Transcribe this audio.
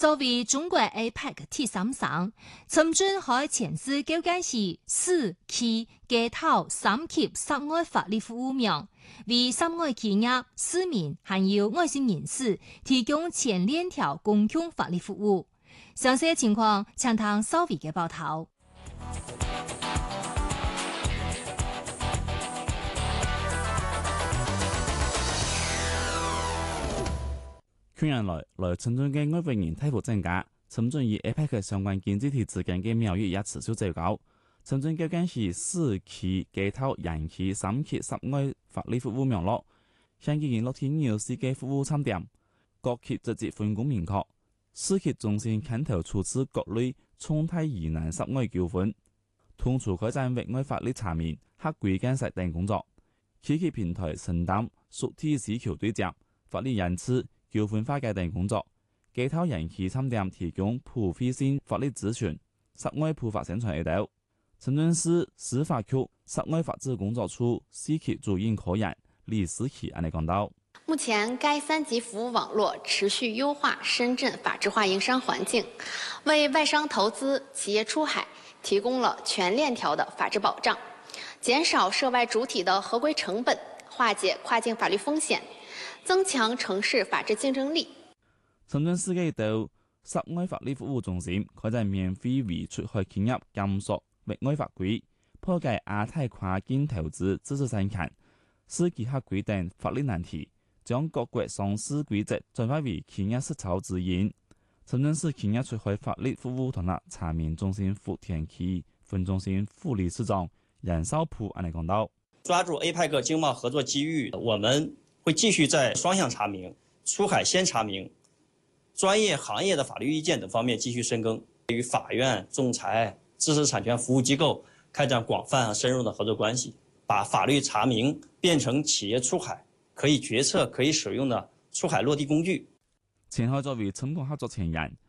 作為中國 APEC 第3省，深圳喺前次究竟是4期街頭3級涉外法律服務名，為涉外企業、市民還有外省人士提供全鏈條公共法律服務。詳細情況，請聽稍微嘅報道。 去年來深圳嘅外國人大幅增加，深圳與 APEC 相關經濟體之間嘅貿易也持續走高。深圳究竟是4期街頭2期3級涉外法律服務名錄，現已經落天有4個服務參點，各級職責分工明確。4級中心牽頭處置各類重大疑難涉外糾紛，同處開展域外法律查明、合規監察等工作。2級平台承擔屬地市橋對接、法律人次、糾紛化解等工作。街頭2期參點提供普惠性法律諮詢、涉外普法宣傳一道。深圳市司法局涉外法制工作處4級主任科員李思琪安尼講到： 目前，該3級服務網絡持續優化深圳法治化營商環境，為外商投資、企業出海提供了全鏈條的法治保障，減少涉外主體的合規成本，化解跨境法律風險，增強城市法治競爭力。 深圳市嘅一道涉外法律服務中心開展免費為出海企業監索域外法規，破解亞太跨境投資知識產權、司機合規等法律難題，將各國上市規則轉化為企業實操指引。深圳市企業出海法律服務團隊查明中心福田區分中心副理事長任少普安尼講到： 抓住 APEC 經貿合作機遇，我們會繼續在雙向查明、出海先查明、專業行業的法律意見等方面繼續深耕，與法院、仲裁、知識產權服務機構開展廣泛和深入的合作關係，把法律查明變成企業出海可以決策、可以使用的出海落地工具。 前海作為深港合作前沿，